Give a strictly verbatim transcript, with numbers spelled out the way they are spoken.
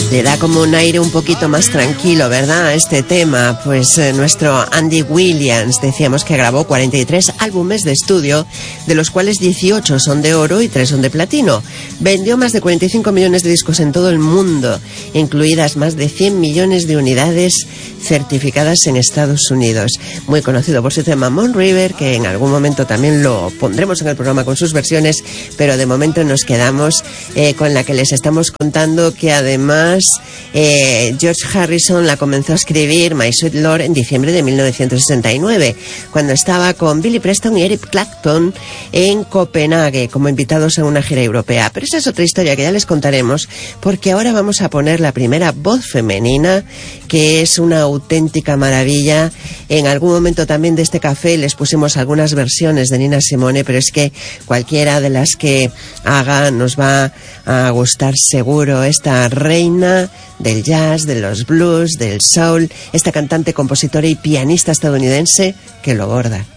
Le da como un aire un poquito más tranquilo, ¿verdad? Este tema, pues eh, nuestro Andy Williams, decíamos que grabó cuarenta y tres álbumes de estudio, de los cuales dieciocho son de oro y tres son de platino. Vendió más de cuarenta y cinco millones de discos en todo el mundo, incluidas más de cien millones de unidades certificadas en Estados Unidos. Muy conocido por su tema Moon River, que en algún momento también lo pondremos en el programa con sus versiones, pero de momento nos quedamos eh, con la que les estamos contando, que además eh, George Harrison la comenzó a escribir, My Sweet Lord, en diciembre de mil novecientos sesenta y nueve, cuando estaba con Billy Preston y Eric Clapton en Copenhague como invitados a una gira europea. Pero esa es otra historia que ya les contaremos, porque ahora vamos a poner la primera voz femenina, que es una auténtica maravilla. En algún momento también de este café les pusimos algunas versiones de Nina Simone, pero es que cualquiera de las que haga nos va a gustar seguro. Esta reina del jazz, de los blues, del soul, esta cantante, compositora y pianista estadounidense que lo borda.